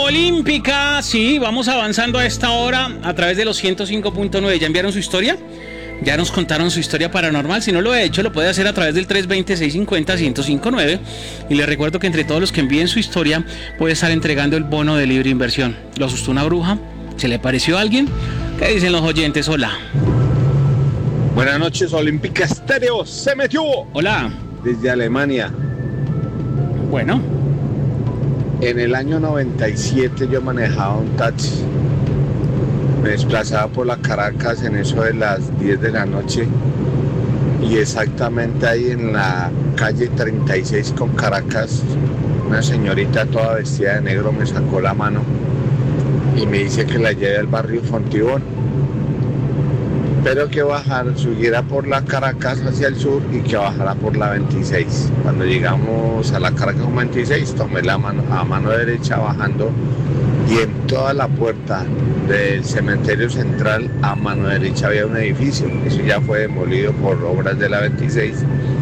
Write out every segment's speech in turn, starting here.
Olímpica, sí, vamos avanzando a esta hora a través de los 105.9. ¿Ya enviaron su historia? ¿Ya nos contaron su historia paranormal? Si no lo he hecho, lo puede hacer a través del 320-650-1059. Y les recuerdo que entre todos los que envíen su historia puede estar entregando el bono de libre inversión. ¿Lo asustó una bruja? ¿Se le pareció a alguien? ¿Qué dicen los oyentes? Hola. Buenas noches, Olímpica Estéreo. Se metió. Hola. Desde Alemania. Bueno. En el año 97 yo manejaba un taxi. Me desplazaba por la Caracas en eso de las 10 de la noche. Y exactamente ahí en la calle 36 con Caracas, una señorita toda vestida de negro me sacó la mano y me dice que la lleve al barrio Fontibón, pero que subiera por la Caracas hacia el sur y que bajara por la 26. Cuando llegamos a la Caracas 26, tomé la mano a mano derecha bajando, y en toda la puerta del cementerio central a mano derecha había un edificio. Eso ya fue demolido por obras de la 26.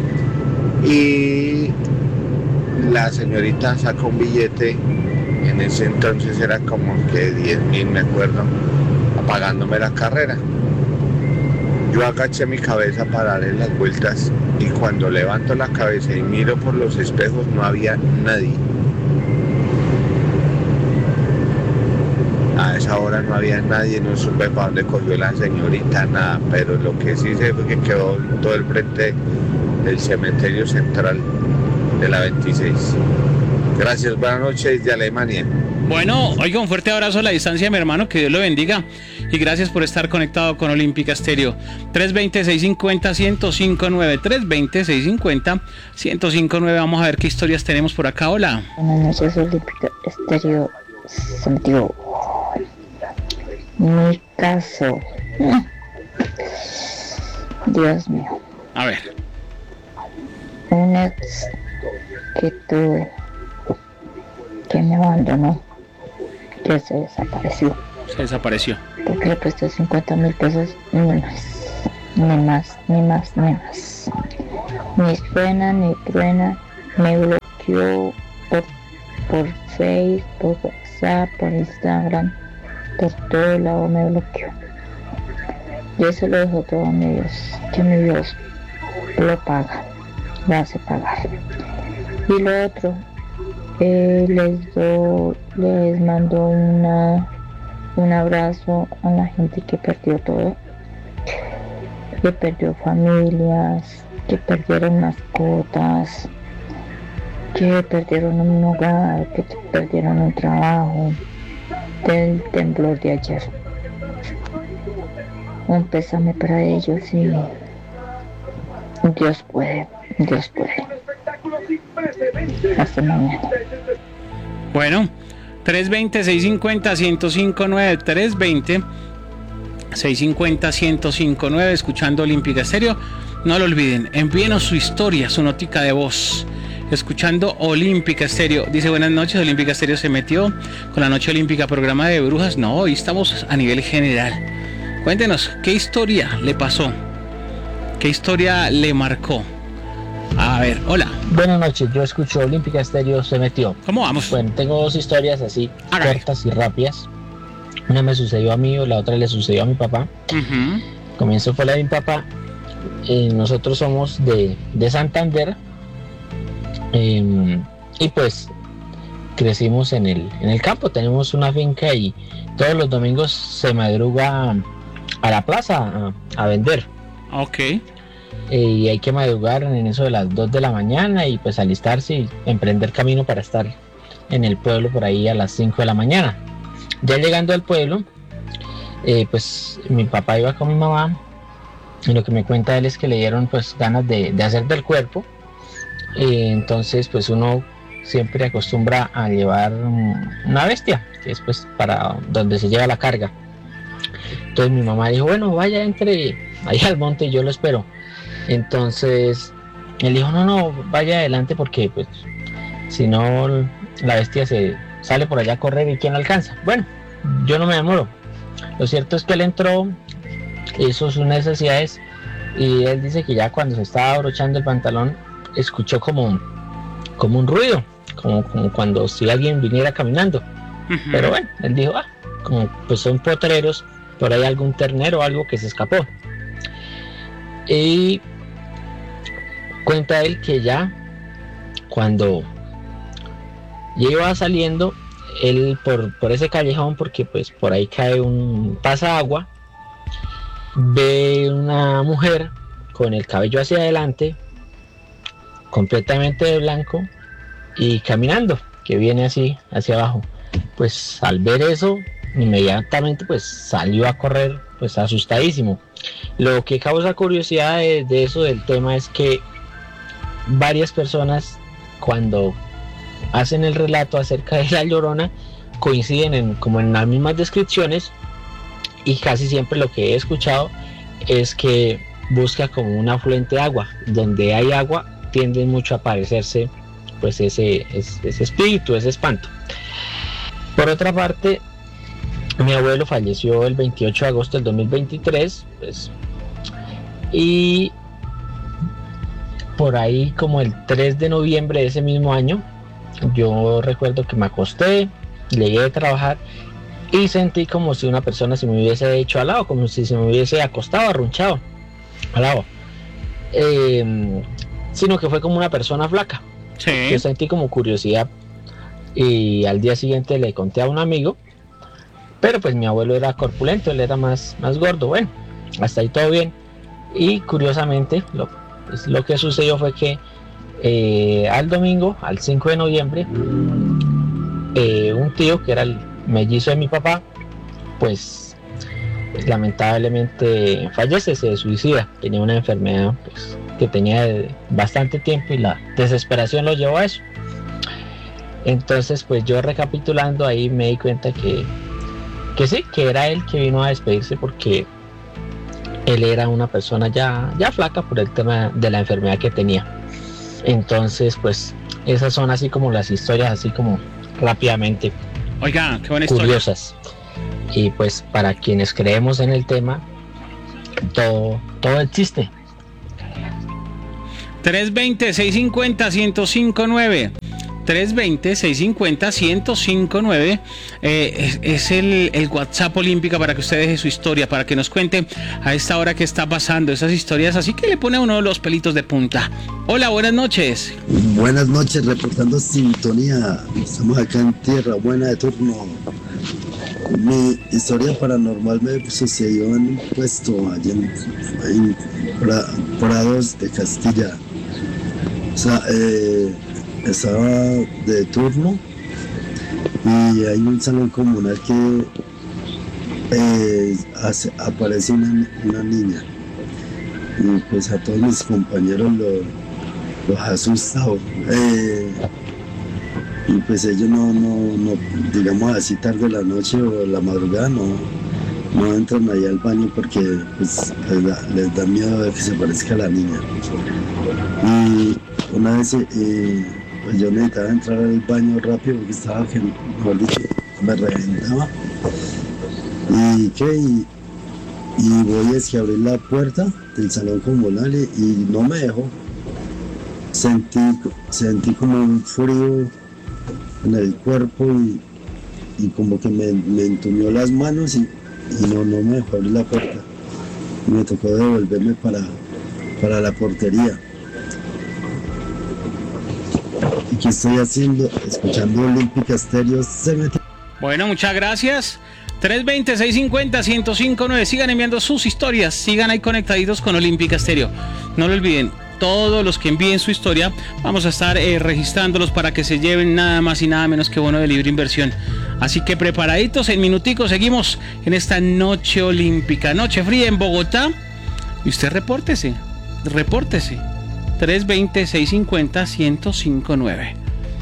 Y la señorita sacó un billete, en ese entonces era como que 10.000, me acuerdo, pagándome la carrera. Yo agaché mi cabeza para darle las vueltas y cuando levanto la cabeza y miro por los espejos no había nadie. A esa hora no había nadie, no supe para dónde cogió la señorita, nada, pero lo que sí sé fue que quedó todo el frente del cementerio central de la 26. Gracias, buenas noches desde Alemania. Bueno, oiga, un fuerte abrazo a la distancia, mi hermano, que Dios lo bendiga y gracias por estar conectado con Olímpica Estéreo. 320-650-1059, 320-650-1059. Vamos a ver qué historias tenemos por acá. Hola. Buenas noches, Olímpica Estéreo. Sentido. Mi caso. Dios mío. A ver. Un ex que tuve, que me abandonó, que se desapareció. Se desapareció. Porque le presté 50,000 pesos, ni más. Ni suena ni truena. Me bloqueó por Facebook, por WhatsApp, por Instagram, por todo lado me bloqueó. Yo se lo dejo todo a mi Dios, que mi Dios lo paga, lo hace pagar. Y lo otro, les mando un abrazo a la gente que perdió todo, que perdió familias, que perdieron mascotas, que perdieron un hogar, que perdieron un trabajo del temblor de ayer. Un pésame para ellos y Dios puede. Hasta mañana. Bueno, 320-650-1059, 320-650-1059, escuchando Olímpica Estéreo. No lo olviden, envíenos su historia, su notica de voz, escuchando Olímpica Estéreo. Dice, buenas noches, Olímpica Estéreo se metió con la noche olímpica, programa de brujas. No, hoy estamos a nivel general. Cuéntenos, ¿qué historia le pasó? ¿Qué historia le marcó? A ver, hola. Buenas noches, yo escucho Olímpica Estéreo se metió. ¿Cómo vamos? Bueno, tengo dos historias así, cortas y rápidas. Una me sucedió a mí, la otra le sucedió a mi papá. Comienzo por la de mi papá. Nosotros somos de Santander. Y pues crecimos en el campo, tenemos una finca y todos los domingos se madruga a la plaza a vender. Ok. Y hay que madrugar en eso de las 2 de la mañana y pues alistarse y emprender camino para estar en el pueblo por ahí a las 5 de la mañana. Ya llegando al pueblo, pues mi papá iba con mi mamá y lo que me cuenta él es que le dieron pues ganas de hacer del cuerpo. Entonces pues uno siempre acostumbra a llevar una bestia, que es pues para donde se lleva la carga. Entonces mi mamá dijo, bueno, vaya, entre ahí al monte y yo lo espero. Entonces él dijo, no, vaya adelante porque pues si no la bestia se sale por allá a correr y quién la alcanza. Bueno, yo no me demoro. Lo cierto es que él entró, hizo sus necesidades y él dice que ya cuando se estaba abrochando el pantalón escuchó como un ruido, como cuando si alguien viniera caminando. Pero bueno, él dijo, como pues son potreros, por ahí algún ternero o algo que se escapó. Y cuenta él que ya cuando iba saliendo, él por ese callejón, porque pues por ahí cae un pasagua, ve una mujer con el cabello hacia adelante, completamente de blanco, y caminando, que viene así hacia abajo. Pues al ver eso, inmediatamente pues salió a correr, pues asustadísimo. Lo que causa curiosidad de eso del tema es que varias personas, cuando hacen el relato acerca de la Llorona, coinciden como en las mismas descripciones, y casi siempre lo que he escuchado es que busca como un afluente de agua. Donde hay agua tiende mucho a aparecerse pues ese espíritu, ese espanto. Por otra parte, mi abuelo falleció el 28 de agosto del 2023, pues, y por ahí como el 3 de noviembre de ese mismo año, yo recuerdo que me acosté, llegué a trabajar y sentí como si una persona se me hubiese hecho al lado, como si se me hubiese acostado, arrunchado al lado, sino que fue como una persona flaca. Sí. Yo sentí como curiosidad y al día siguiente le conté a un amigo, pero pues mi abuelo era corpulento, él era más gordo. Bueno, hasta ahí todo bien. Y curiosamente lo que sucedió fue que al domingo, al 5 de noviembre, un tío que era el mellizo de mi papá, pues lamentablemente fallece, se suicida. Tenía una enfermedad pues, que tenía bastante tiempo, y la desesperación lo llevó a eso. Entonces pues yo, recapitulando, ahí me di cuenta que sí, que era él que vino a despedirse, porque él era una persona ya flaca por el tema de la enfermedad que tenía. Entonces pues esas son así como las historias, así como rápidamente. Oiga, qué buena curiosas. Y pues para quienes creemos en el tema, todo existe. 320-650-1059. 320-650-1059 es el WhatsApp Olímpica, para que usted deje su historia, para que nos cuente a esta hora qué está pasando, esas historias así que le pone a uno los pelitos de punta. Hola, buenas noches. Buenas noches, reportando sintonía. Estamos acá en Tierra Buena de turno. Mi historia paranormal me sucedió en un puesto allá en Prados de Castilla. O sea, estaba de turno y hay un salón comunal que aparece una niña, y pues a todos mis compañeros los asustado, y pues ellos no digamos así tarde de la noche o la madrugada no entran ahí al baño, porque pues les da miedo de que se parezca a la niña. Y una vez pues yo necesitaba entrar al baño rápido, porque estaba que, mejor dicho, me reventaba. Y voy a abrir la puerta del salón comunal y no me dejó. Sentí como un frío en el cuerpo y como que me entumió las manos y no me dejó abrir la puerta. Y me tocó devolverme para la portería. ¿Y qué estoy haciendo? Escuchando Olímpica Estéreo. Bueno, muchas gracias. 320-650-1059. Sigan enviando sus historias, sigan ahí conectaditos con Olímpica Estéreo. No lo olviden, todos los que envíen su historia vamos a estar registrándolos para que se lleven nada más y nada menos que bono de libre inversión. Así que preparaditos, en minuticos seguimos en esta noche olímpica, noche fría en Bogotá. Y usted repórtese. 320-650-1059.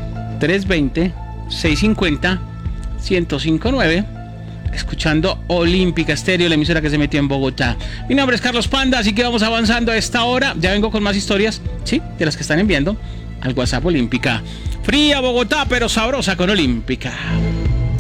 320-650-1059. Escuchando Olímpica Estéreo, la emisora que se metió en Bogotá. Mi nombre es Carlos Panda, así que vamos avanzando a esta hora. Ya vengo con más historias, sí, de las que están enviando al WhatsApp Olímpica. Fría Bogotá, pero sabrosa con Olímpica.